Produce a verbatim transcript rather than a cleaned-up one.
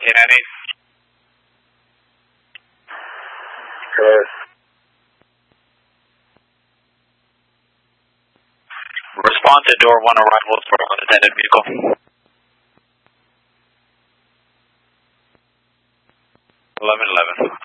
eight nine eight. Good. Respond to door one arrival for unattended vehicle. eleven eleven.